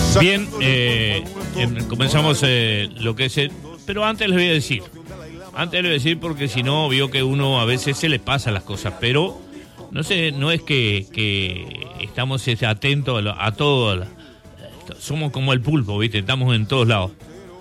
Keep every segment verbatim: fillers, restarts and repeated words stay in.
Bien, eh, eh, comenzamos eh, lo que es el... Pero antes les voy a decir, antes les voy a decir porque si no, vio que uno a veces se le pasa las cosas, pero no sé, no es que, que estamos este, atentos a, lo, a todo, la, somos como el pulpo, ¿viste? Estamos en todos lados.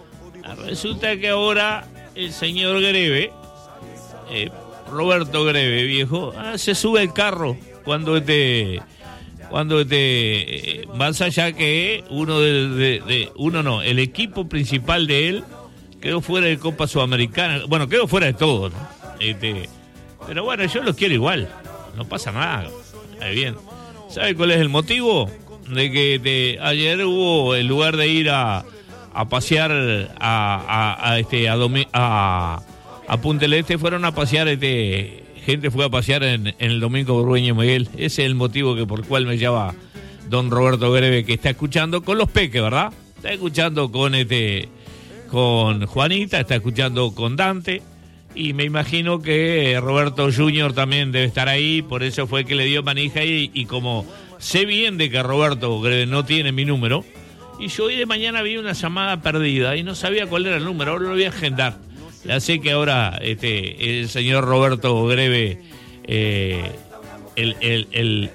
Resulta que ahora el señor Greve, eh, Roberto Greve, viejo, ah, se sube el carro cuando este... Cuando este, más allá que uno de, de, de uno no, el equipo principal de él quedó fuera de Copa Sudamericana, bueno, quedó fuera de todo, ¿no? Este, pero bueno, yo lo quiero igual, no pasa nada, está bien. ¿Sabe cuál es el motivo? De que de, ayer hubo, en lugar de ir a, a pasear a, a, a este a, Domi, a, a Punta del Este, fueron a pasear este gente fue a pasear en, en el Domingo Burgueño Miguel. Ese es el motivo que por el cual me llama don Roberto Greve, que está escuchando con los peques, ¿verdad? Está escuchando con este con Juanita, está escuchando con Dante, y me imagino que Roberto Junior también debe estar ahí, por eso fue que le dio manija, y, y como sé bien de que Roberto Greve no tiene mi número, y yo hoy de mañana vi una llamada perdida y no sabía cuál era el número, ahora lo voy a agendar. Ya sé que ahora este, el señor Roberto Greve, eh, el, el, el,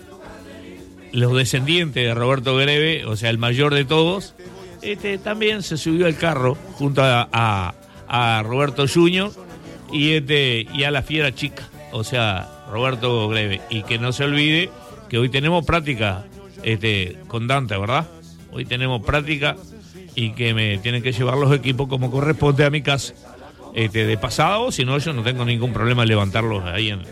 los descendientes de Roberto Greve, o sea, el mayor de todos, este, también se subió al carro junto a, a, a Roberto Junior y, este, y a la fiera chica, o sea, Roberto Greve. Y que no se olvide que hoy tenemos práctica este, con Dante, ¿verdad? Hoy tenemos práctica y que me tienen que llevar los equipos como corresponde a mi casa. Este, de pasado, si no, yo no tengo ningún problema en levantarlos ahí en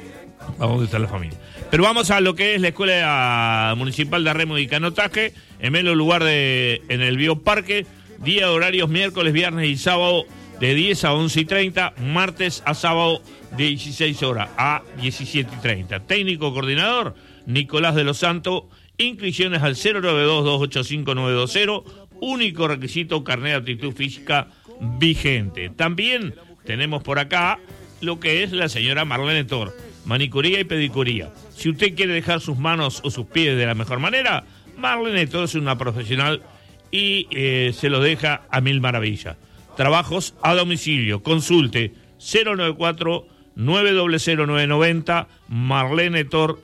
a donde está la familia. Pero vamos a lo que es la Escuela Municipal de Remo y Canotaje, en el lugar de en el Bioparque, día de horarios miércoles, viernes y sábado de diez a once y treinta, martes a sábado de dieciséis horas a diecisiete y treinta. Técnico coordinador, Nicolás de los Santos, inscripciones al cero nueve dos, dos ocho cinco, nueve dos cero, único requisito, carnet de aptitud física vigente. También tenemos por acá lo que es la señora Marlene Tor, manicuría y pedicuría. Si usted quiere dejar sus manos o sus pies de la mejor manera, Marlene Tor es una profesional y eh, se lo deja a mil maravillas. Trabajos a domicilio, consulte cero nueve cuatro, nueve cero cero, nueve nueve cero, Marlene Tor,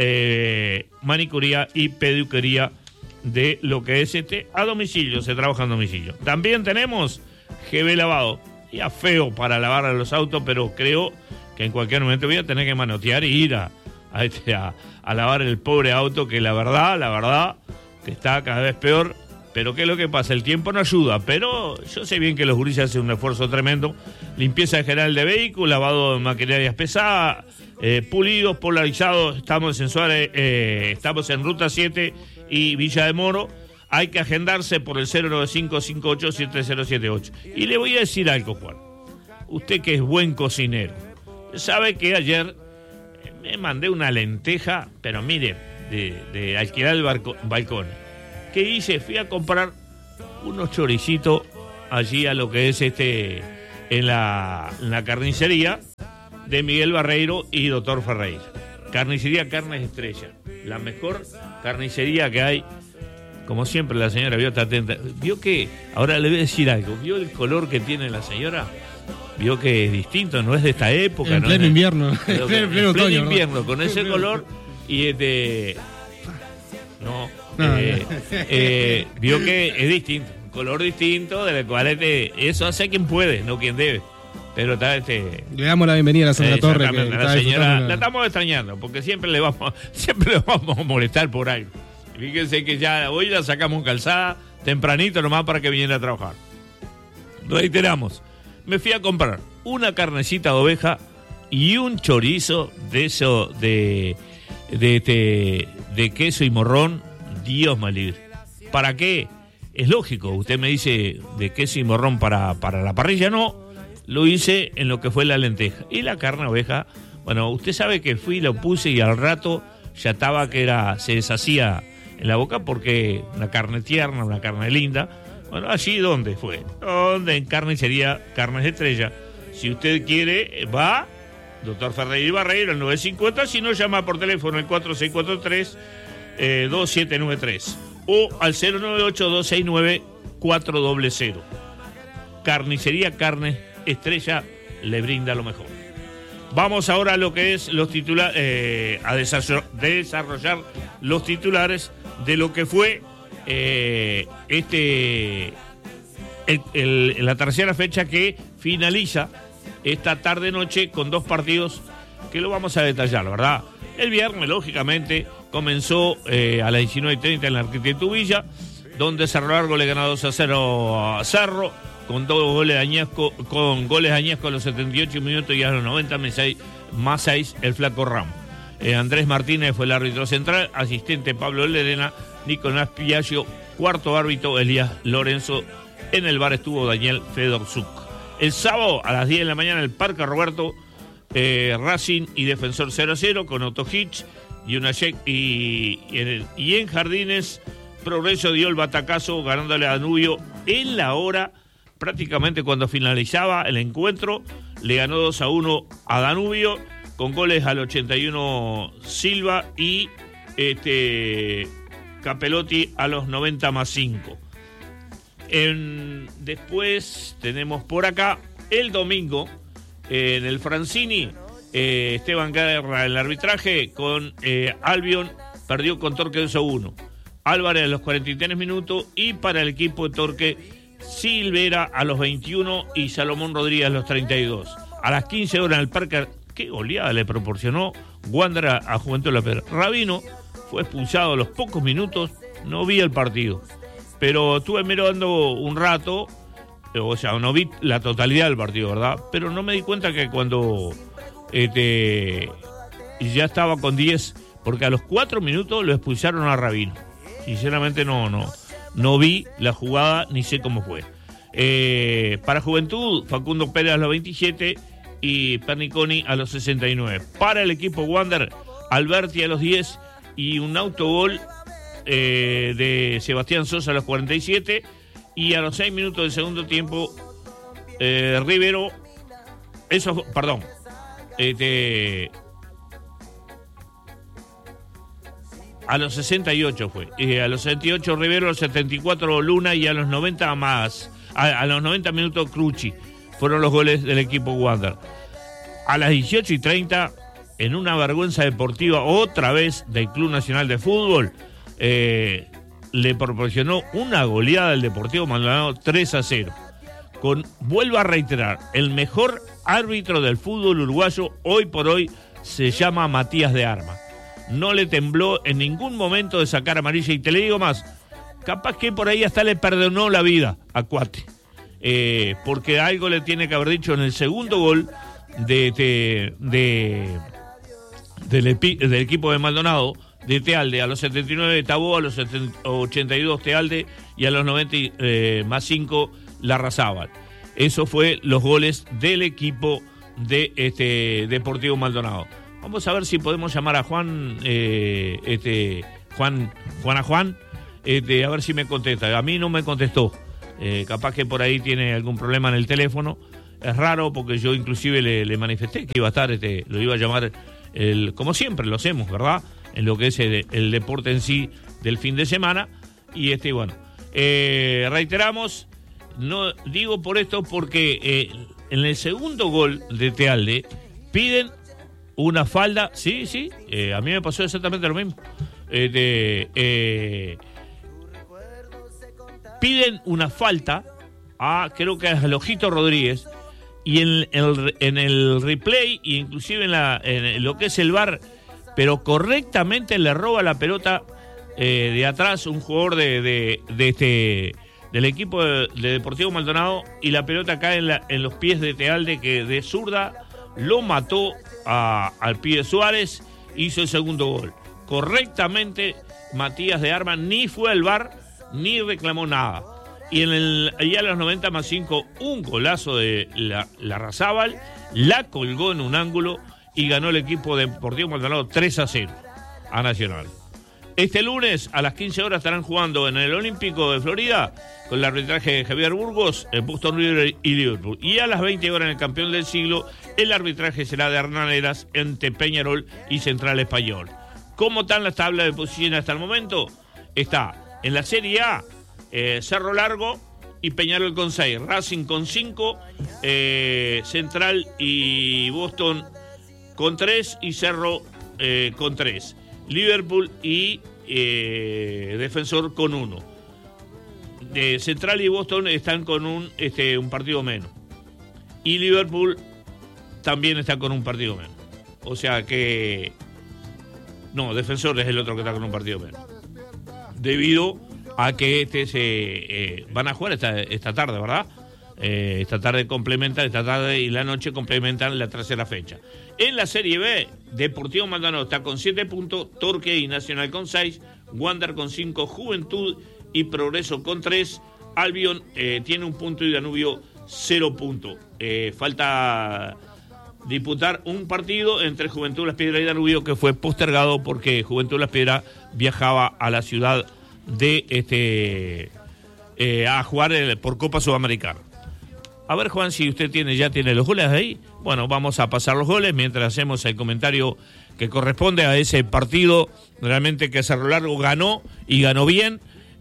eh, manicuría y pedicuría de lo que es este a domicilio, se trabaja a domicilio. También tenemos G B Lavado, ya feo para lavar a los autos, pero creo que en cualquier momento voy a tener que manotear y ir a, a, este, a, a lavar el pobre auto, que la verdad, la verdad, que está cada vez peor. Pero ¿qué es lo que pasa? El tiempo no ayuda, pero yo sé bien que los gurises hacen un esfuerzo tremendo. Limpieza general de vehículos, lavado de maquinarias pesadas, eh, pulidos, polarizados. Estamos en Suárez, eh, estamos en Ruta siete y Villa de Moro. Hay que agendarse por el cero nueve cinco, cinco ocho siete cero siete ocho. Y le voy a decir algo, Juan. Usted que es buen cocinero, sabe que ayer me mandé una lenteja, pero mire, de, de alquilar el barco, balcón. ¿Qué hice? Fui a comprar unos choricitos allí a lo que es este en la, en la carnicería de Miguel Barreiro y Doctor Ferreira. Carnicería Carnes Estrella, la mejor carnicería que hay. Como siempre, la señora vio, está atenta. Vio que, ahora le voy a decir algo, vio el color que tiene la señora, vio que es distinto, no es de esta época. En no pleno es, invierno. En pleno, pleno, pleno otoño, invierno, ¿no? con ese pleno. color y este... No, no eh, no. Eh, vio que es distinto, un color distinto, de la cual este, eso hace quien puede, no quien debe. Pero está este. Le damos la bienvenida a la señora Torre. Que la señora la estamos extrañando, porque siempre le vamos, siempre le vamos a molestar por algo. Fíjense que ya hoy la sacamos calzada, tempranito nomás para que viniera a trabajar. Reiteramos, me fui a comprar una carnecita de oveja y un chorizo de eso, de, de, de, de queso y morrón, Dios me libre. ¿Para qué? Es lógico, usted me dice de queso y morrón para, para la parrilla, no, lo hice en lo que fue la lenteja. Y la carne oveja, bueno, usted sabe que fui, lo puse y al rato ya estaba que era, se deshacía en la boca porque una carne tierna, una carne linda. Bueno, allí donde fue, donde en carnicería Carnes Estrella. Si usted quiere, va, Doctor Ferreira y Barreiro, el nueve cincuenta, si no llama por teléfono el cuatro seis cuatro tres, dos siete nueve tres. o al cero nueve ocho, dos seis nueve, cuatro cero cero. Carnicería Carne Estrella le brinda lo mejor. Vamos ahora a lo que es los titulares, eh, a desarrollar los titulares de lo que fue eh, este el, el, la tercera fecha que finaliza esta tarde-noche con dos partidos que lo vamos a detallar, ¿verdad? El viernes, lógicamente, comenzó eh, a las diecinueve y treinta en la Arquitecto Villa, donde Cerro Largo le ganó dos a cero a Cerro, con dos goles de Añasco, con goles de Añasco a los setenta y ocho minutos y a los noventa más seis el Flaco Ramos. Eh, Andrés Martínez fue el árbitro central, asistente Pablo Lerena, Nicolás Piaggio, cuarto árbitro Elías Lorenzo, en el bar estuvo Daniel Fedorzuk. El sábado a las diez de la mañana el Parque Roberto, eh, Racing y Defensor cero a cero con Otto Hitch y una y, y, en el, y en Jardines Progreso dio el batacazo ganándole a Danubio en la hora, prácticamente cuando finalizaba el encuentro, le ganó dos a uno a Danubio, con goles al ochenta y uno Silva y este Capelotti a los noventa más cinco. En, después tenemos por acá el domingo eh, en el Francini, eh, Esteban Guerra en el arbitraje con eh, Albion, perdió con Torque dos a uno. Álvarez a los cuarenta y tres minutos y para el equipo de Torque, Silvera a los veintiuno y Salomón Rodríguez a los treinta y dos. A las quince horas en el Parque, qué goleada le proporcionó Wander a, a Juventud de la Pedra. Rabino fue expulsado a los pocos minutos, no vi el partido, pero estuve mirando un rato, o sea, no vi la totalidad del partido, ¿verdad? Pero no me di cuenta que cuando este, ya estaba con diez, porque a los cuatro minutos lo expulsaron a Rabino. Sinceramente no, no, no vi la jugada ni sé cómo fue. Eh, para Juventud, Facundo Pérez a los veintisiete y Perniconi a los sesenta y nueve. Para el equipo Wander, Alberti a los diez y un autogol eh, de Sebastián Sosa a los cuarenta y siete y a los seis minutos del segundo tiempo eh, Rivero, eso, perdón, este... a los sesenta y ocho fue, eh, a los setenta y ocho Rivero, a los setenta y cuatro Luna y a los noventa más, a, a los noventa minutos Crucci, fueron los goles del equipo Wander. A las dieciocho y treinta, en una vergüenza deportiva otra vez del Club Nacional de Fútbol, eh, le proporcionó una goleada al Deportivo Maldonado tres a cero. Con, vuelvo a reiterar, el mejor árbitro del fútbol uruguayo hoy por hoy se llama Matías de Armas. No le tembló en ningún momento de sacar amarilla y te le digo más, capaz que por ahí hasta le perdonó la vida a Cuate, eh, porque algo le tiene que haber dicho en el segundo gol de, de, de, del, epi, del equipo de Maldonado, de Tealde, a los setenta y nueve Tabó, a los ochenta y dos Tealde y a los noventa eh, más cinco Larrazábal. Eso fue los goles del equipo de este Deportivo Maldonado. Vamos a ver si podemos llamar a Juan, eh, este, Juan, Juan a Juan, este, a ver si me contesta. A mí no me contestó. Eh, capaz que por ahí tiene algún problema en el teléfono. Es raro porque yo inclusive le, le manifesté que iba a estar, este, lo iba a llamar, el, como siempre lo hacemos, ¿verdad? En lo que es el, el deporte en sí del fin de semana. Y este, bueno, eh, reiteramos, no digo por esto porque eh, en el segundo gol de Tealde piden una falda, sí, sí, eh, a mí me pasó exactamente lo mismo. Eh, de, eh, piden una falta a, creo que es el Ojito Rodríguez, y en el, en el replay, e inclusive en, la, en lo que es el V A R, pero correctamente le roba la pelota eh, de atrás un jugador de, de, de este del equipo de, de Deportivo Maldonado, y la pelota cae en, la, en los pies de Tealde, que de zurda lo mató a, al pie de Suárez, hizo el segundo gol. Correctamente, Matías de Armas ni fue al V A R, ni reclamó nada. Y en el, allá a los noventa más cinco, un golazo de la, Larrazábal, la colgó en un ángulo y ganó el equipo de Deportivo Maldonado tres a cero a Nacional. Este lunes a las quince horas estarán jugando en el Olímpico de Florida con el arbitraje de Javier Burgos, el Boston River y Liverpool. Y a las veinte horas en el campeón del siglo, el arbitraje será de Hernán Heras entre Peñarol y Central Español. ¿Cómo están las tablas de posiciones hasta el momento? Está En la Serie A, eh, Cerro Largo y Peñarol con seis, Racing con cinco, eh, Central y Boston con tres y Cerro eh, con tres. Liverpool y eh, Defensor con uno. De Central y Boston están con un, este, un partido menos. Y Liverpool también está con un partido menos. O sea que... No, Defensor es el otro que está con un partido menos. Debido a que este se eh, van a jugar esta, esta tarde, ¿verdad? Eh, esta tarde complementan, esta tarde y la noche complementan la tercera fecha. En la Serie B, Deportivo Maldonado está con siete puntos, Torque y Nacional con seis, Wander con cinco, Juventud y Progreso con tres, Albion eh, tiene un punto y Danubio cero puntos. Eh, falta disputar un partido entre Juventud Las Piedras y Danubio que fue postergado porque Juventud Las Piedras viajaba a la ciudad de este eh, a jugar el, por Copa Sudamericana. A ver, Juan, si usted tiene ya tiene los goles ahí. Bueno, vamos a pasar los goles mientras hacemos el comentario que corresponde a ese partido. Realmente que Cerro Largo ganó y ganó bien.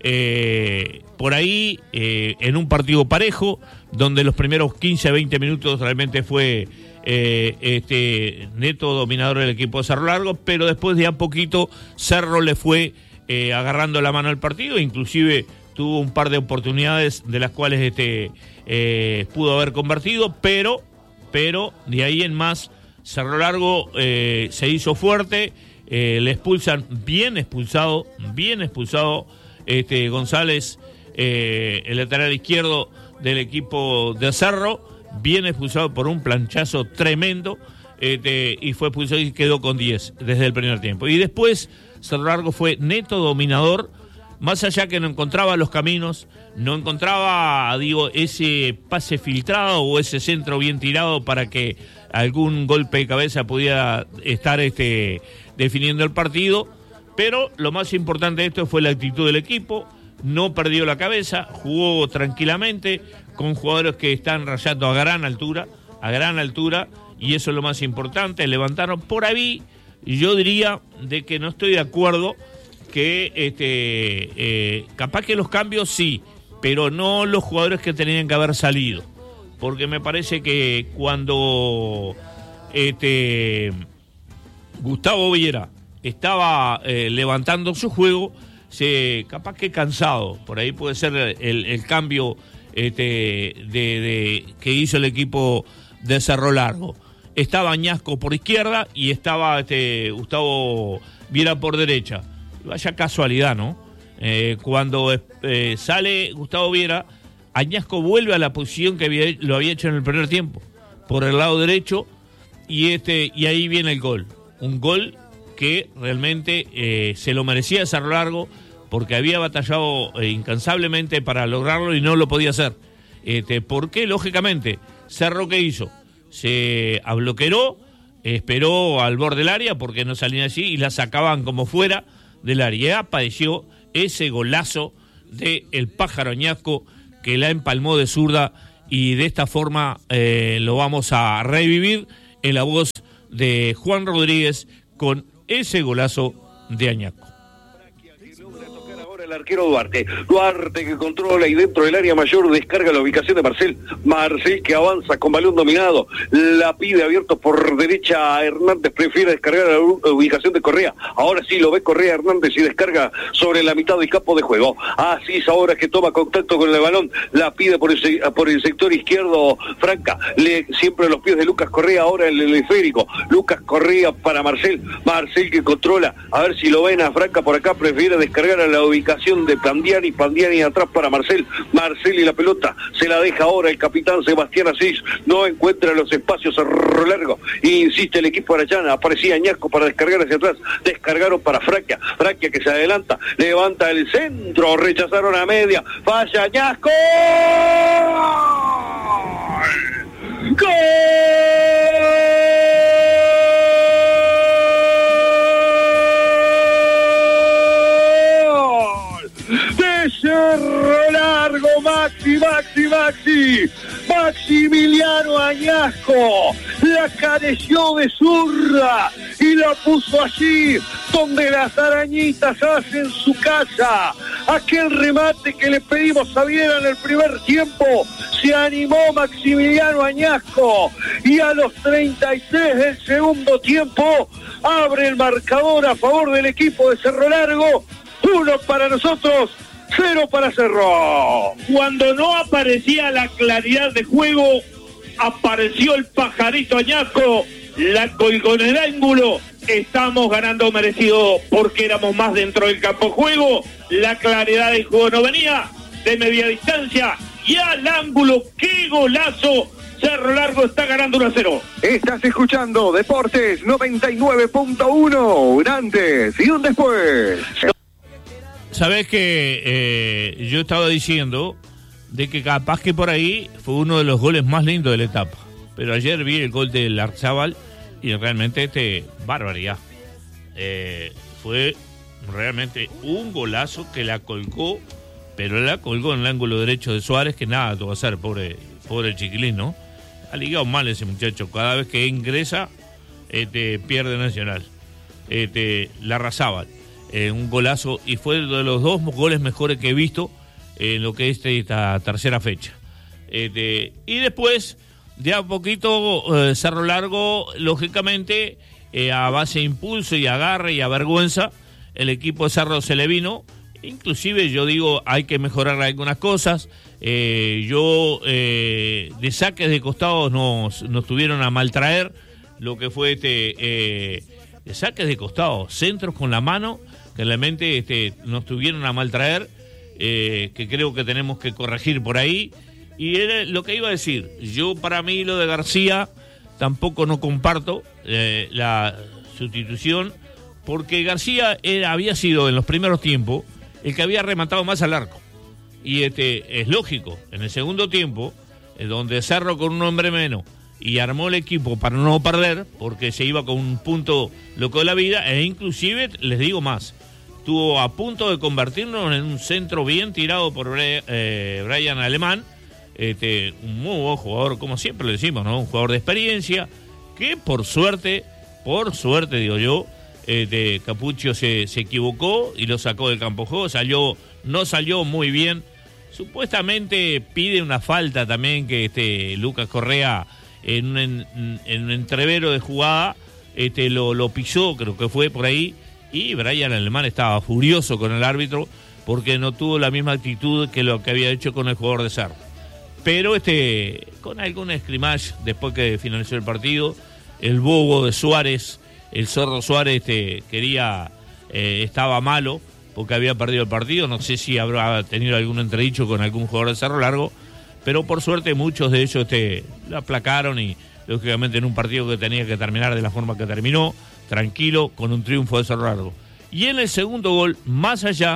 Eh, por ahí, eh, en un partido parejo, donde los primeros quince a veinte minutos realmente fue eh, este neto dominador del equipo de Cerro Largo, pero después de a poquito Cerro le fue eh, agarrando la mano al partido, inclusive tuvo un par de oportunidades de las cuales este eh, pudo haber convertido, pero, pero de ahí en más Cerro Largo eh, se hizo fuerte, eh, le expulsan, bien expulsado, bien expulsado este González, eh, el lateral izquierdo del equipo de Cerro, bien expulsado por un planchazo tremendo, este, y fue expulsado y quedó con diez desde el primer tiempo. Y después Cerro Largo fue neto dominador, más allá que no encontraba los caminos, no encontraba, digo, ese pase filtrado o ese centro bien tirado para que algún golpe de cabeza pudiera estar este, definiendo el partido. Pero lo más importante de esto fue la actitud del equipo, no perdió la cabeza, jugó tranquilamente con jugadores que están rayando a gran altura, a gran altura, y eso es lo más importante. Levantaron por ahí, y yo diría de que no estoy de acuerdo que este eh, capaz que los cambios sí, pero no los jugadores que tenían que haber salido, porque me parece que cuando este Gustavo Viera estaba eh, levantando su juego, se capaz que cansado, por ahí puede ser el, el cambio este, de, de que hizo el equipo de Cerro Largo. Estaba Añasco por izquierda y estaba este, Gustavo Viera por derecha. Vaya casualidad, ¿no? Eh, cuando eh, sale Gustavo Viera, Añasco vuelve a la posición que había, lo había hecho en el primer tiempo, por el lado derecho, y este y ahí viene el gol. Un gol que realmente eh, se lo merecía Cerro Largo, porque había batallado eh, incansablemente para lograrlo y no lo podía hacer. Este, porque, lógicamente, Cerro, ¿qué hizo? Se abloqueró, esperó al borde del área, porque no salían allí, y la sacaban como fuera del área. Y apareció ese golazo de el Pájaro Añasco, que la empalmó de zurda, y de esta forma eh, lo vamos a revivir en la voz de Juan Rodríguez con ese golazo de Añasco. El arquero Duarte, Duarte que controla y dentro del área mayor descarga la ubicación de Marcel, Marcel que avanza con balón dominado, la pide abierto por derecha a Hernández, prefiere descargar la ubicación de Correa, ahora sí lo ve Correa Hernández y descarga sobre la mitad del campo de juego, así es ahora que toma contacto con el balón, la pide por el, por el sector izquierdo Franca, le, siempre a los pies de Lucas Correa, ahora en el esférico, Lucas Correa para Marcel, Marcel que controla, a ver si lo ven a Franca por acá, prefiere descargar a la ubicación de Pandiani, Pandiani atrás para Marcel, Marcel y la pelota se la deja ahora el capitán Sebastián Asís, no encuentra los espacios a Cerro Largo, insiste el equipo arachana, aparecía Añasco para descargar hacia atrás, descargaron para Fraquia, Fraquia que se adelanta, levanta el centro, rechazaron a media, falla Añasco, ¡gol! Cerro Largo, Maxi, Maxi, Maxi así. Maximiliano Añasco la careció de zurda y la puso allí donde las arañitas hacen su casa. Aquel remate que le pedimos a Viera en el primer tiempo, se animó Maximiliano Añasco y a los treinta y tres del segundo tiempo abre el marcador a favor del equipo de Cerro Largo. Uno para nosotros, cero para Cerro. Cuando no aparecía la claridad de juego, apareció el pajarito Añasco, la colgó en el ángulo. Estamos ganando merecido porque éramos más dentro del campo de juego. La claridad del juego no venía de media distancia y al ángulo. ¡Qué golazo! Cerro Largo está ganando uno a cero. Estás escuchando Deportes noventa y nueve punto uno, un antes y un después. Sabés que eh, yo estaba diciendo de que capaz que por ahí fue uno de los goles más lindos de la etapa. Pero ayer vi el gol de Larzábal y realmente este barbaridad. Eh, fue realmente un golazo que la colgó, pero la colgó en el ángulo derecho de Suárez, que nada tuvo que hacer, pobre, pobre el chiquilín, ¿no? Ha ligado mal ese muchacho. Cada vez que ingresa, este, pierde Nacional. Este, Larzábal. Eh, un golazo, y fue uno de los dos goles mejores que he visto en lo que es esta tercera fecha. Este, y después, de a poquito, eh, Cerro Largo, lógicamente, eh, a base de impulso y agarre y a vergüenza, el equipo de Cerro se le vino. Inclusive yo digo, hay que mejorar algunas cosas. Eh, yo, eh, de saques de costados nos, nos tuvieron a maltraer lo que fue este eh, de saques de costados, centros con la mano, que realmente este, nos tuvieron a maltraer, eh, que creo que tenemos que corregir por ahí. Y era lo que iba a decir, yo para mí lo de García tampoco no comparto eh, la sustitución, porque García era, había sido en los primeros tiempos el que había rematado más al arco. Y este es lógico, en el segundo tiempo, eh, donde Cerro con un hombre menos y armó el equipo para no perder, porque se iba con un punto loco de la vida, e inclusive, les digo más, estuvo a punto de convertirnos en un centro bien tirado por eh, Brian Alemán, este, un muy buen jugador, como siempre lo decimos, ¿no? Un jugador de experiencia, que por suerte, por suerte digo yo, este, Capuccio se, se equivocó y lo sacó del campo de juego, salió, no salió muy bien. Supuestamente pide una falta también que este Lucas Correa en un, en, en un entrevero de jugada este lo, lo pisó, creo que fue por ahí, y Brian Alemán estaba furioso con el árbitro porque no tuvo la misma actitud que lo que había hecho con el jugador de Cerro. Pero este con algún scrimmage después que finalizó el partido, el bobo de Suárez, el Zorro Suárez este, quería, eh, estaba malo porque había perdido el partido. No sé si habrá tenido algún entredicho con algún jugador de Cerro Largo, pero por suerte muchos de ellos este, lo aplacaron y lógicamente en un partido que tenía que terminar de la forma que terminó, tranquilo, con un triunfo de Cerro Largo. Y en el segundo gol, más allá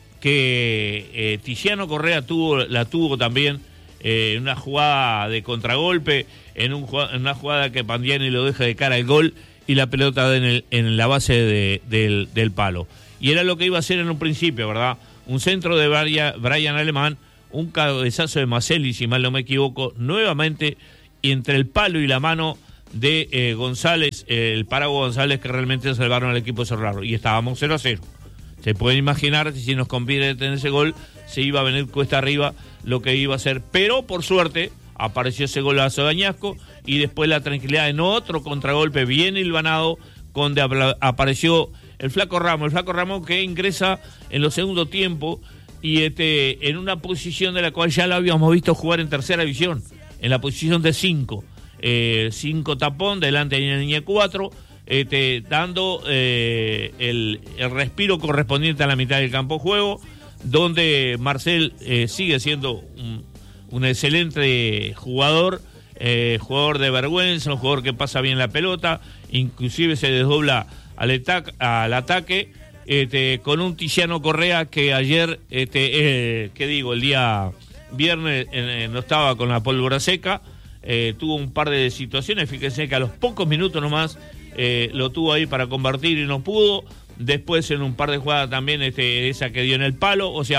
que eh, Tiziano Correa tuvo, la tuvo también eh, en una jugada de contragolpe, en, un, en una jugada que Pandiani lo deja de cara al gol y la pelota en, el, en la base de, del, del palo. Y era lo que iba a hacer en un principio, ¿verdad? Un centro de Brian Alemán, un cabezazo de Maselli, si mal no me equivoco, nuevamente entre el palo y la mano de eh, González, eh, el Paraguay González, que realmente salvaron al equipo de Cerro Largo. Y estábamos cero a cero. Se pueden imaginar que si nos conviene tener ese gol, se iba a venir cuesta arriba lo que iba a hacer. Pero, por suerte, apareció ese golazo de Añasco y después la tranquilidad en otro contragolpe bien hilvanado, donde apareció el Flaco Ramos, el Flaco Ramos que ingresa en los segundos tiempos y este, en una posición de la cual ya lo habíamos visto jugar en tercera división, en la posición de cinco, eh, cinco tapón, delante de la línea cuatro, este, dando eh, el, el respiro correspondiente a la mitad del campo de juego, donde Marcel eh, sigue siendo un, un excelente jugador, eh, jugador de vergüenza, un jugador que pasa bien la pelota, inclusive se desdobla al, etac, al ataque, este, con un Tiziano Correa que ayer, este, eh, ¿qué digo? El día viernes eh, no estaba con la pólvora seca, eh, tuvo un par de situaciones, fíjense que a los pocos minutos nomás eh, lo tuvo ahí para convertir y no pudo, después en un par de jugadas también este, esa que dio en el palo, o sea,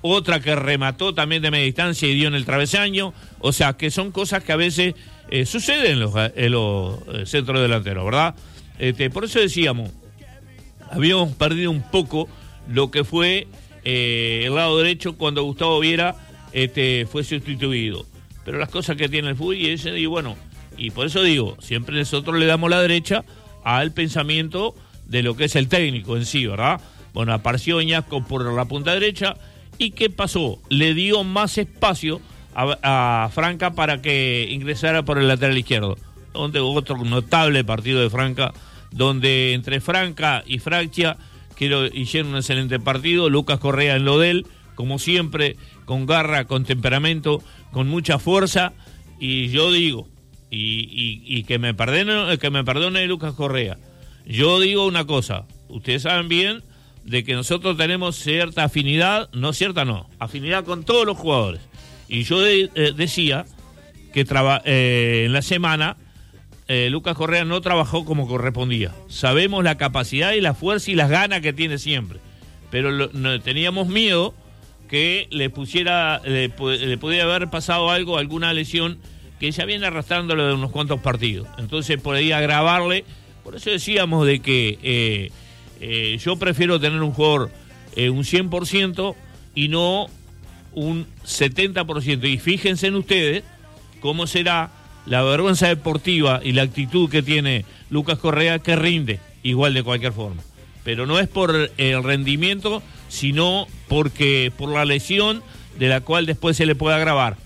otra que remató también de media distancia y dio en el travesaño, o sea, que son cosas que a veces eh, suceden en los, en los eh, centros delanteros, ¿verdad? Este, por eso decíamos, habíamos perdido un poco lo que fue eh, el lado derecho cuando Gustavo Viera este, fue sustituido, pero las cosas que tiene el fútbol y ese, y bueno, y por eso digo, siempre nosotros le damos la derecha al pensamiento de lo que es el técnico en sí, ¿verdad? Bueno, apareció Ñasco por la punta derecha, ¿y qué pasó? Le dio más espacio a, a Franca para que ingresara por el lateral izquierdo, donde otro notable partido de Franca, donde entre Franca y Fracchia que hicieron un excelente partido, Lucas Correa en lo de él, como siempre, con garra, con temperamento, con mucha fuerza, y yo digo, y, y, y que me perdone, que me perdone Lucas Correa, yo digo una cosa, ustedes saben bien de que nosotros tenemos cierta afinidad, no cierta no, afinidad con todos los jugadores, y yo de, eh, decía que traba, eh, en la semana eh, Lucas Correa no trabajó como correspondía, sabemos la capacidad y la fuerza y las ganas que tiene siempre, pero lo, no, teníamos miedo que le pusiera, le, le pudiera haber pasado algo, alguna lesión que ya viene arrastrándolo de unos cuantos partidos, entonces podría agravarle. Por eso decíamos de que eh, eh, yo prefiero tener un jugador eh, un cien por ciento y no un setenta por ciento. Y fíjense en ustedes cómo será la vergüenza deportiva y la actitud que tiene Lucas Correa, que rinde igual de cualquier forma. Pero no es por el rendimiento, sino porque por la lesión de la cual después se le puede agravar.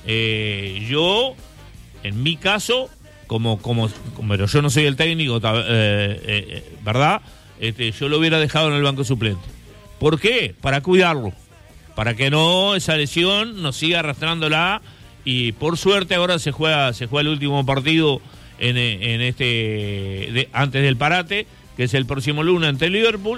Eh, yo, en mi caso... Como, como, como, pero yo no soy el técnico, eh, eh, ¿verdad? Este, yo lo hubiera dejado en el banco suplente. ¿Por qué? Para cuidarlo, para que no esa lesión nos siga arrastrándola. Y por suerte ahora se juega, se juega el último partido en, en este de, antes del parate, que es el próximo lunes ante el Liverpool.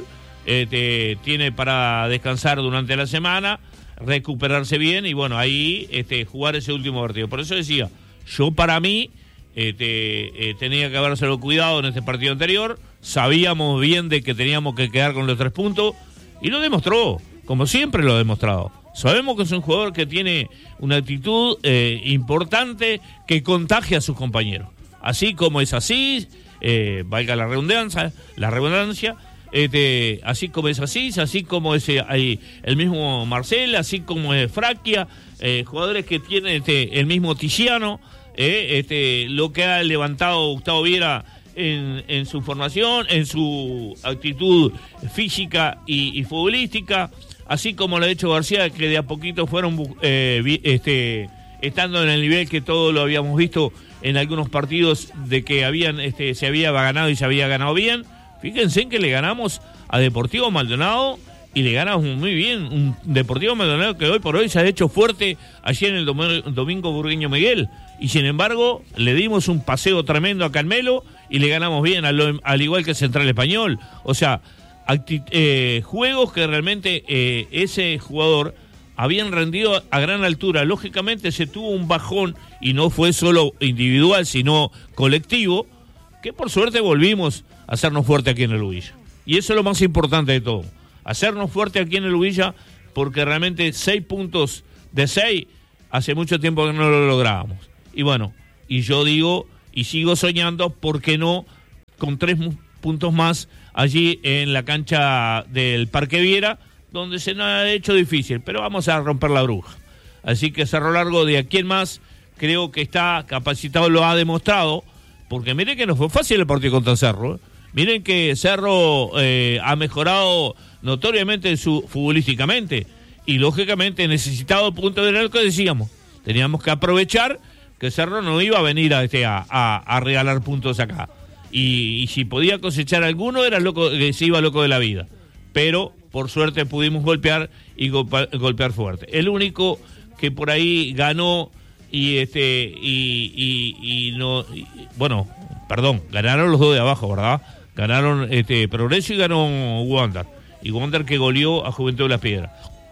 Este, tiene para descansar durante la semana, recuperarse bien y bueno, ahí este, jugar ese último partido. Por eso decía, yo para mí Este, eh, tenía que habérselo cuidado en este partido anterior, sabíamos bien de que teníamos que quedar con los tres puntos y lo demostró, como siempre lo ha demostrado. Sabemos que es un jugador que tiene una actitud eh, importante que contagia a sus compañeros, así como es así, eh, valga la redundancia, la redundancia este, así como es así, así como es eh, el mismo Marcel, así como es Fracchia, eh, jugadores que tienen este, el mismo Tiziano. Eh, este, lo que ha levantado Gustavo Viera en, en su formación, en su actitud física y, y futbolística, así como lo ha hecho García, que de a poquito fueron eh, este, estando en el nivel que todos lo habíamos visto en algunos partidos de que habían este, se había ganado y se había ganado bien. Fíjense en que le ganamos a Deportivo Maldonado y le ganamos muy bien, un Deportivo Maldonado que hoy por hoy se ha hecho fuerte allí en el dom- Domingo Burgueño Miguel, y sin embargo le dimos un paseo tremendo a Carmelo y le ganamos bien, al, al igual que Central Español. O sea, acti- eh, juegos que realmente eh, ese jugador habían rendido a gran altura. Lógicamente se tuvo un bajón y no fue solo individual sino colectivo, que por suerte volvimos a hacernos fuerte aquí en el Ubilla, y eso es lo más importante de todo, hacernos fuerte aquí en el Ubilla, porque realmente seis puntos de seis hace mucho tiempo que no lo lográbamos. Y bueno, y yo digo, y sigo soñando, ¿por qué no con tres puntos más allí en la cancha del Parque Viera, donde se nos ha hecho difícil, pero vamos a romper la bruja? Así que Cerro Largo, de aquí en más, creo que está capacitado, lo ha demostrado, porque miren que no fue fácil el partido contra Cerro, ¿eh? Miren que Cerro eh, ha mejorado notoriamente su, futbolísticamente, y lógicamente necesitado puntos de que decíamos, teníamos que aprovechar que Cerro no iba a venir a, este, a, a, a regalar puntos acá, y, y si podía cosechar alguno era loco, que se iba loco de la vida, pero por suerte pudimos golpear y golpe, golpear fuerte. El único que por ahí ganó y este y, y, y no y, bueno, perdón, ganaron los dos de abajo, ¿verdad? Ganaron este Progreso y ganó Wander, y Wander que goleó a Juventud de las Piedras.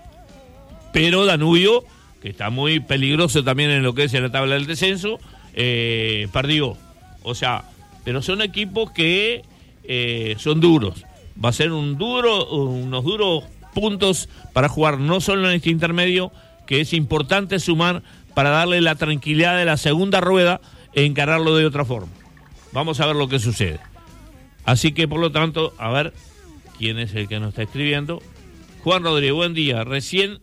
Pero Danubio, que está muy peligroso también en lo que es la tabla del descenso, eh, perdió. O sea, pero son equipos que eh, son duros. Va a ser un duro, unos duros puntos para jugar no solo en este intermedio, que es importante sumar para darle la tranquilidad de la segunda rueda e encararlo de otra forma. Vamos a ver lo que sucede. Así que, por lo tanto, a ver quién es el que nos está escribiendo. Juan Rodríguez, buen día. Recién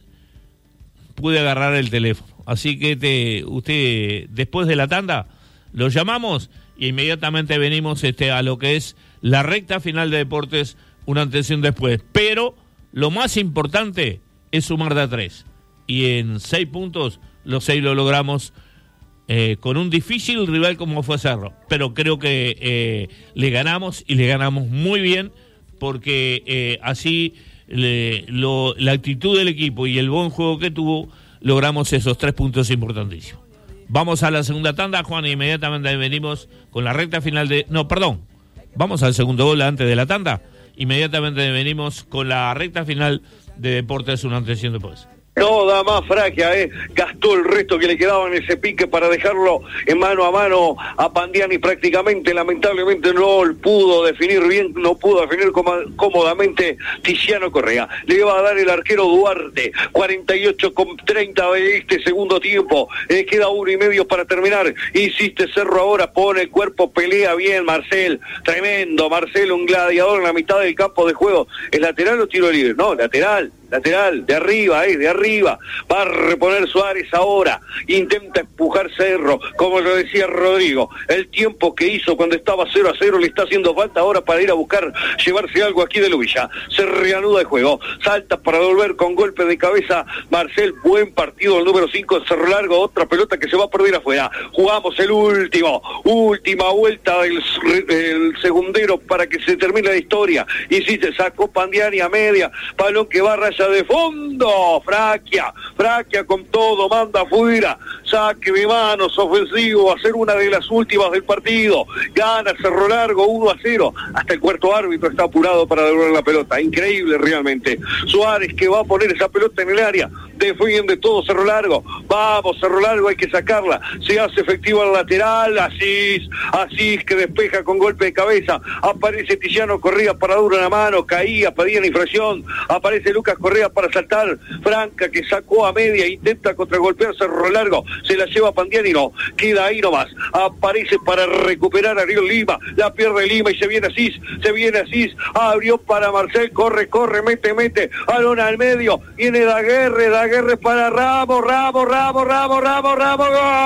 pude agarrar el teléfono. Así que te, usted, después de la tanda, lo llamamos y inmediatamente venimos este, a lo que es la recta final de Deportes, una antes y un después. Pero lo más importante es sumar de a tres. Y en seis puntos, los seis lo logramos eh, con un difícil rival como fue Cerro. Pero creo que eh, le ganamos y le ganamos muy bien, porque eh, así le, lo, la actitud del equipo y el buen juego que tuvo, logramos esos tres puntos importantísimos. Vamos a la segunda tanda, Juan, e inmediatamente venimos con la recta final de... No, perdón, vamos al segundo gol antes de la tanda. Inmediatamente venimos con la recta final de Deportes, una antes y un después. No da más Fraquia, ¿eh? Gastó el resto que le quedaba en ese pique para dejarlo en mano a mano a Pandiani prácticamente. Lamentablemente no pudo definir bien, no pudo definir cómodamente Tiziano Correa. Le va a dar el arquero Duarte. cuarenta y ocho con treinta de este segundo tiempo. Eh, queda uno y medio para terminar. Insiste Cerro ahora, pone el cuerpo, pelea bien Marcel. Tremendo, Marcel, un gladiador en la mitad del campo de juego. ¿Es lateral o tiro libre? No, lateral. Lateral, de arriba, eh, de arriba. Va a reponer Suárez ahora. Intenta empujar Cerro, como lo decía Rodrigo. El tiempo que hizo cuando estaba cero a cero le está haciendo falta ahora para ir a buscar llevarse algo aquí de Lubilla. Se reanuda el juego. Salta para volver con golpe de cabeza Marcel. Buen partido el número cinco de Cerro Largo. Otra pelota que se va a perder afuera. Jugamos el último. Última vuelta del, del segundero para que se termine la historia. Y si se sacó Pandiani a media. Balón que va a raya de fondo, Fraquia, Fraquia con todo, manda afuera, saque de manos ofensivo, a ser una de las últimas del partido, gana Cerro Largo uno a cero, hasta el cuarto árbitro está apurado para devolver la pelota, increíble realmente. Suárez que va a poner esa pelota en el área, defiende todo Cerro Largo, vamos Cerro Largo, hay que sacarla, se hace efectivo el lateral, Asís, Asís que despeja con golpe de cabeza, aparece Tiziano Correa para dar una mano, caía, pedía la infracción, aparece Lucas Correa para saltar, Franca que sacó a media, intenta contragolpear Cerro Largo, se la lleva Pandiani, no, queda ahí nomás, aparece para recuperar a Ariel Lima, la pierde Lima y se viene Asís, se viene Asís, abrió para Marcel, corre, corre, mete, mete, balón al medio, viene Daguerre, Daguerre para Ramos, Ramos, Ramos, Ramos, Ramos, Ramos,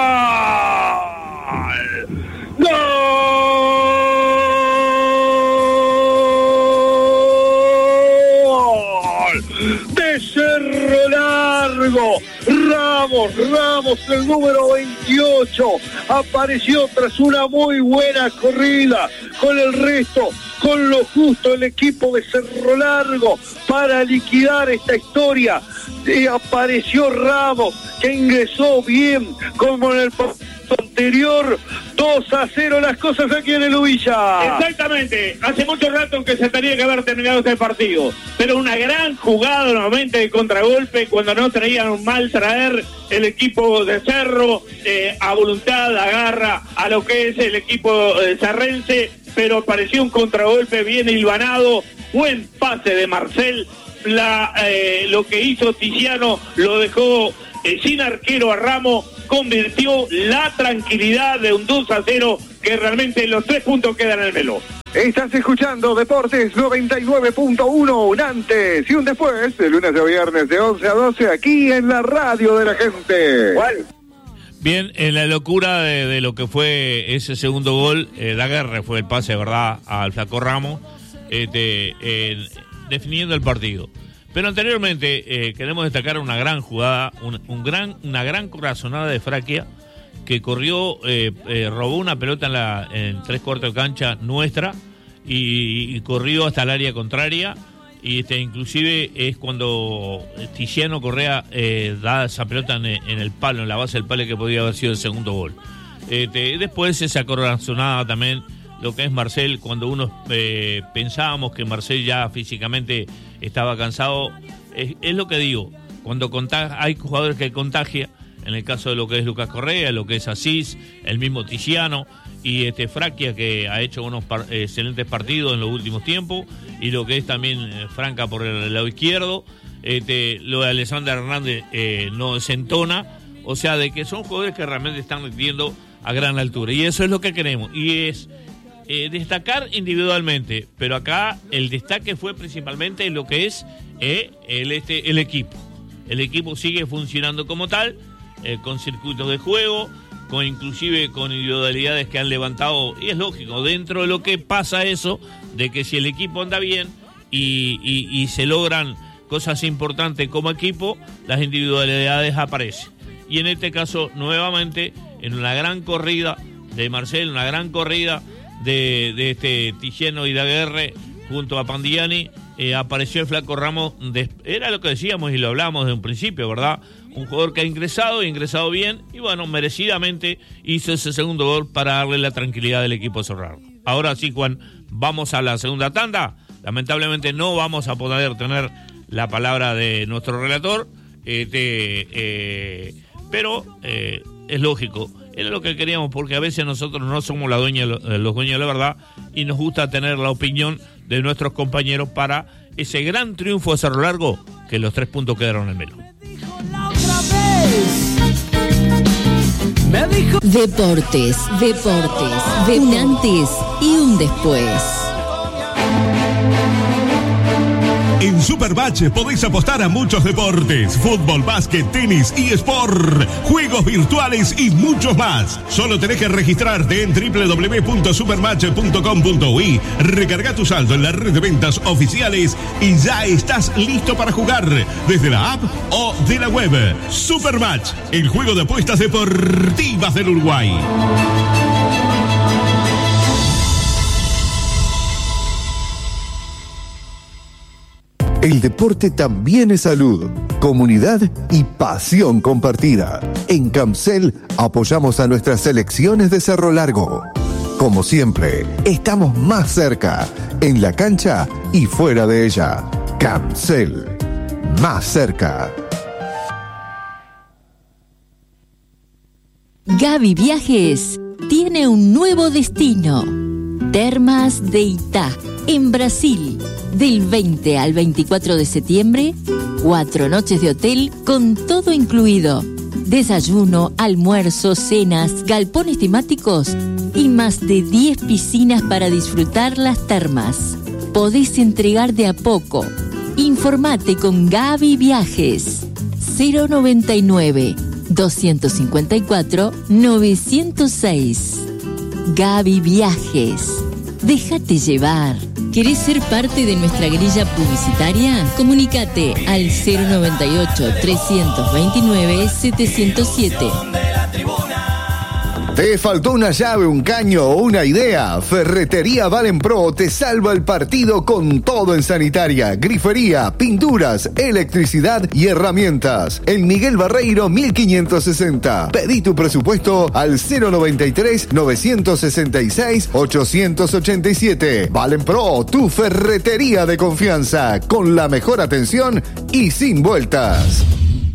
¡gol! ¡Gol! De Cerro Largo, Ramos, Ramos, el número veintiocho, apareció tras una muy buena corrida, con el resto, con lo justo el equipo de Cerro Largo para liquidar esta historia. Y apareció Ramos, que ingresó bien, como en el anterior, dos a cero las cosas aquí en el Lubilla. Exactamente, hace mucho rato que se tenía que haber terminado este partido, pero una gran jugada nuevamente de contragolpe cuando no traían un mal traer el equipo de Cerro, eh, a voluntad agarra a lo que es el equipo eh, cerrense, pero apareció un contragolpe bien hilvanado, buen pase de Marcel, la, eh, lo que hizo Tiziano lo dejó eh, sin arquero a Ramos, convirtió la tranquilidad de un dos a cero, que realmente los tres puntos quedan en el Melo. Estás escuchando Deportes noventa y nueve punto uno, un antes y un después, de lunes a viernes de once a doce, aquí en la radio de la gente. ¿Cuál? Bien, en la locura de, de lo que fue ese segundo gol, eh, Daguerre fue el pase, ¿verdad?, al Flaco Ramos, este, eh, definiendo el partido. Pero anteriormente eh, queremos destacar una gran jugada, un, un gran, una gran corazonada de Fraquia, que corrió, eh, eh, robó una pelota en, la, en tres cuartos de cancha nuestra y, y corrió hasta el área contraria, y este, inclusive es cuando Tiziano Correa eh, da esa pelota en, en el palo, en la base del palo, que podía haber sido el segundo gol. Este, después esa corazonada también, lo que es Marcel, cuando uno eh, pensábamos que Marcel ya físicamente estaba cansado, es, es lo que digo, cuando contag- hay jugadores que contagia, en el caso de lo que es Lucas Correa, lo que es Asís, el mismo Tiziano, y este Fraquia, que ha hecho unos par- excelentes partidos en los últimos tiempos, y lo que es también eh, Franca por el lado izquierdo. Este, lo de Alexander Hernández eh, no desentona, o sea, de que son jugadores que realmente están rindiendo a gran altura, y eso es lo que queremos, y es eh, destacar individualmente, pero acá el destaque fue principalmente en lo que es eh, el, este, el equipo. El equipo sigue funcionando como tal, eh, con circuitos de juego, con inclusive con individualidades que han levantado, y es lógico, dentro de lo que pasa eso, de que si el equipo anda bien y, y, y se logran cosas importantes como equipo, las individualidades aparecen. Y en este caso, nuevamente, en una gran corrida de Marcel, una gran corrida de, de este Tilleno y Daguerre junto a Pandiani, eh, apareció el Flaco Ramos. De, era lo que decíamos y lo hablábamos desde un principio, ¿verdad? Un jugador que ha ingresado, ha ingresado bien, y bueno, merecidamente hizo ese segundo gol para darle la tranquilidad del equipo Cerrado. Ahora sí, Juan, vamos a la segunda tanda. Lamentablemente no vamos a poder tener la palabra de nuestro relator, este, eh, pero eh, es lógico, era lo que queríamos, porque a veces nosotros no somos la dueña, los dueños de la verdad, y nos gusta tener la opinión de nuestros compañeros para ese gran triunfo de Cerro Largo, que los tres puntos quedaron en el Melo. Deportes, deportes, de un antes y un después. En Supermatch podéis apostar a muchos deportes: fútbol, básquet, tenis, eSport, juegos virtuales y muchos más. Solo tenés que registrarte en doble u doble u doble u punto supermatch punto com punto u i, recarga tu saldo en la red de ventas oficiales y ya estás listo para jugar desde la app o de la web. Supermatch, el juego de apuestas deportivas del Uruguay. El deporte también es salud, comunidad y pasión compartida. En Camcel apoyamos a nuestras selecciones de Cerro Largo. Como siempre, estamos más cerca, en la cancha y fuera de ella. Camcel, más cerca. Gaby Viajes tiene un nuevo destino. Termas de Itá, en Brasil. Del veinte al veinticuatro de septiembre, cuatro noches de hotel con todo incluido. Desayuno, almuerzo, cenas, galpones temáticos y más de diez piscinas para disfrutar las termas. Podés entregar de a poco. Informate con Gaby Viajes. cero noventa y nueve, doscientos cincuenta y cuatro, novecientos seis. Gaby Viajes. Déjate llevar. ¿Querés ser parte de nuestra grilla publicitaria? Comunícate al cero noventa y ocho, trescientos veintinueve, setecientos siete. ¿Te faltó una llave, un caño o una idea? Ferretería Valenpro te salva el partido con todo en sanitaria, grifería, pinturas, electricidad y herramientas. En Miguel Barreiro mil quinientos sesenta. Pedí tu presupuesto al cero noventa y tres, novecientos sesenta y seis, ochocientos ochenta y siete. Valenpro, tu ferretería de confianza, con la mejor atención y sin vueltas.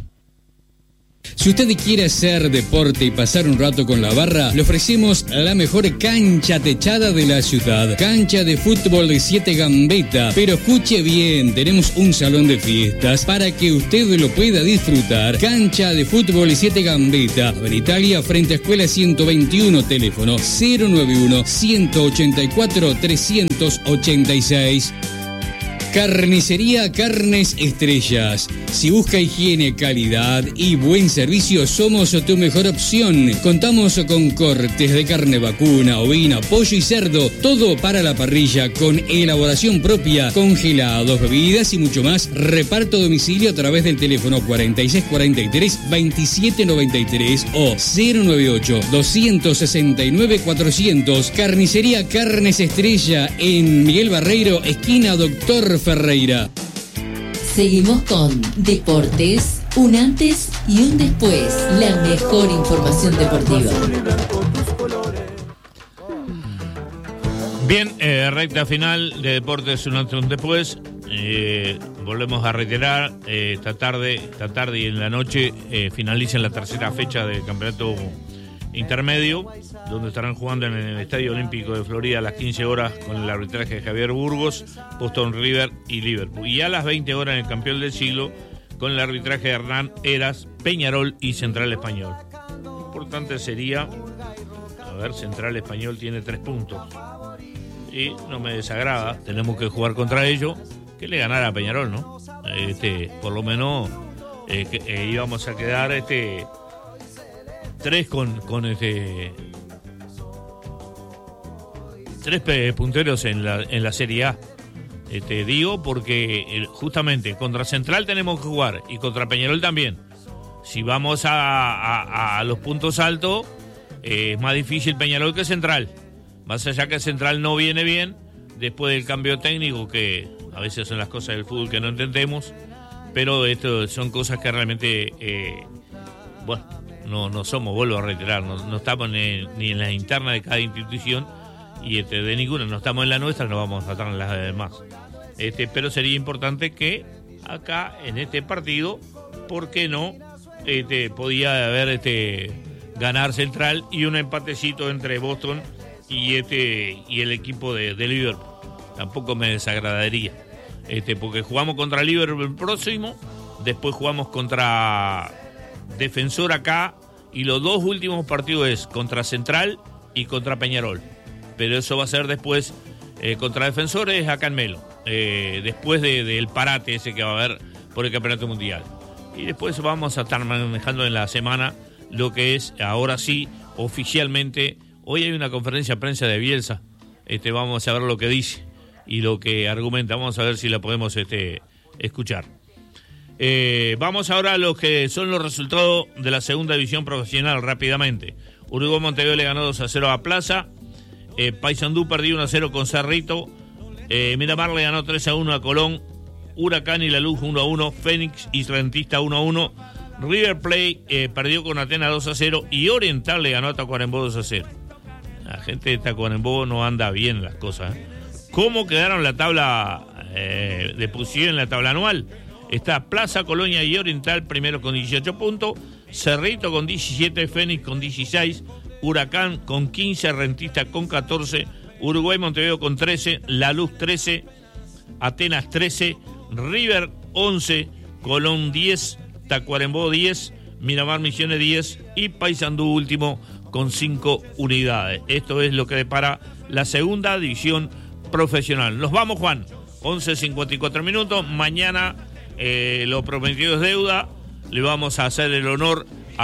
Si usted quiere hacer deporte y pasar un rato con la barra, le ofrecemos la mejor cancha techada de la ciudad. Cancha de fútbol de siete Gambetta. Pero escuche bien, tenemos un salón de fiestas para que usted lo pueda disfrutar. Cancha de fútbol de siete Gambetta. En Italia, frente a Escuela ciento veintiuno, teléfono cero noventa y uno, ciento ochenta y cuatro, trescientos ochenta y seis. Carnicería Carnes Estrellas. Si busca higiene, calidad y buen servicio, somos tu mejor opción. Contamos con cortes de carne vacuna, ovina, pollo y cerdo, todo para la parrilla, con elaboración propia, congelados, bebidas y mucho más. Reparto a domicilio a través del teléfono cuarenta y seis cuarenta y tres, veintisiete noventa y tres o cero noventa y ocho, doscientos sesenta y nueve, cuatrocientos. Carnicería Carnes Estrella en Miguel Barreiro, esquina Doctor Ferreira. Seguimos con Deportes, un antes y un después. La mejor información deportiva. Bien, eh, recta final de Deportes, un antes y un después. Eh, volvemos a reiterar, eh, esta tarde, esta tarde y en la noche eh, finaliza la tercera fecha del campeonato intermedio, donde estarán jugando en el Estadio Olímpico de Florida a las quince horas con el arbitraje de Javier Burgos, Boston River y Liverpool. Y a las veinte horas en el campeón del siglo con el arbitraje de Hernán Heras, Peñarol y Central Español. Lo importante sería, a ver, Central Español tiene tres puntos y no me desagrada, tenemos que jugar contra ellos, que le ganara a Peñarol, ¿no? Este, por lo menos eh, que, eh, íbamos a quedar este tres con, con este tres punteros en la, en la Serie A. Eh, te digo porque eh, justamente contra Central tenemos que jugar y contra Peñarol también. Si vamos a, a, a los puntos altos, eh, es más difícil Peñarol que Central. Más allá que Central no viene bien, después del cambio técnico, que a veces son las cosas del fútbol que no entendemos, pero esto son cosas que realmente, eh, bueno, no, no somos, vuelvo a reiterar, no, no estamos ni, ni en la interna de cada institución, y este, de ninguna, no estamos en la nuestra, no vamos a estar en las demás. Este, pero sería importante que acá, en este partido, ¿por qué no? Este, podía haber este, ganar Central y un empatecito entre Boston y este y el equipo de, de Liverpool. Tampoco me desagradaría. Este, porque jugamos contra Liverpool el próximo, después jugamos contra Defensor acá, y los dos últimos partidos es contra Central y contra Peñarol. Pero eso va a ser después eh, contra Defensores acá en Melo, eh, después de, del parate ese que va a haber por el Campeonato Mundial. Y después vamos a estar manejando en la semana lo que es, ahora sí, oficialmente, hoy hay una conferencia de prensa de Bielsa, este, vamos a ver lo que dice y lo que argumenta, vamos a ver si la podemos este, escuchar. Eh, vamos ahora a lo que son los resultados de la segunda división profesional rápidamente. Uruguay Montevideo le ganó dos a cero a Plaza, eh, Paysandú perdió uno a cero con Cerrito, eh, Miramar le ganó tres a uno a Colón, Huracán y La Luz uno a uno, Fénix y Rentista uno a uno, River Plate eh, perdió con Atenas dos a cero y Oriental le ganó a Tacuarembó dos a cero. La gente de Tacuarembó no anda bien las cosas, ¿eh? ¿Cómo quedaron la tabla eh, de posición en la tabla anual? Está Plaza, Colonia y Oriental primero con dieciocho puntos, Cerrito con diecisiete, Fénix con dieciséis, Huracán con quince, Rentista con catorce, Uruguay Montevideo con trece, La Luz trece, Atenas trece, River once, Colón diez, Tacuarembó diez, Miramar Misiones diez y Paysandú último con cinco unidades. Esto es lo que depara la segunda división profesional. Nos vamos, Juan, once cincuenta y cuatro minutos. Mañana eh, lo prometido es deuda. Le vamos a hacer el honor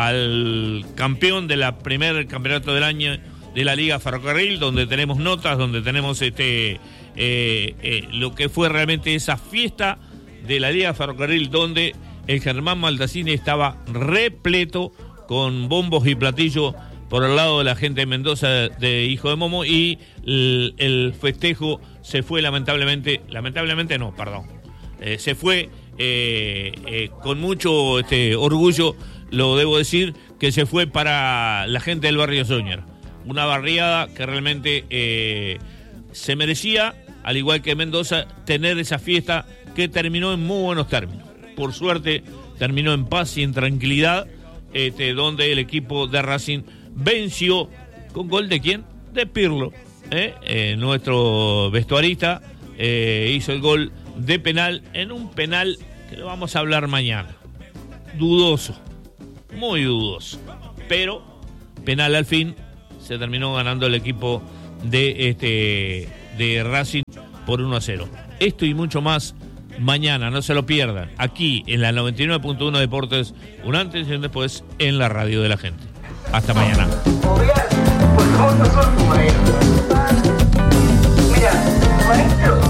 al campeón de la primer campeonato del año de la Liga Ferrocarril, donde tenemos notas, donde tenemos este eh, eh, lo que fue realmente esa fiesta de la Liga Ferrocarril, donde el Germán Maldacini estaba repleto con bombos y platillos por el lado de la gente de Mendoza de Hijo de Momo, y el, el festejo se fue lamentablemente, lamentablemente no, perdón, eh, se fue eh, eh, con mucho este, orgullo, lo debo decir, que se fue para la gente del barrio Soñar, una barriada que realmente eh, se merecía, al igual que Mendoza, tener esa fiesta que terminó en muy buenos términos. Por suerte terminó en paz y en tranquilidad, este, donde el equipo de Racing venció con gol de quién, de Pirlo, ¿eh? Eh, nuestro vestuarista eh, hizo el gol de penal, en un penal que lo vamos a hablar mañana, dudoso, muy dudoso, pero penal al fin, se terminó ganando el equipo de este de Racing por uno a cero. Esto y mucho más mañana, no se lo pierdan, aquí en la noventa y nueve punto uno Deportes, un antes y un después en la radio de la gente. Hasta mañana. Mira, maestro.